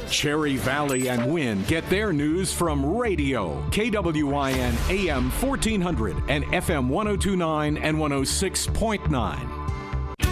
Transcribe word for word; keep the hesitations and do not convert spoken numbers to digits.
Cherry Valley and Wynn get their news from radio. K W I N A M fourteen hundred and F M one oh two point nine and one oh six point nine.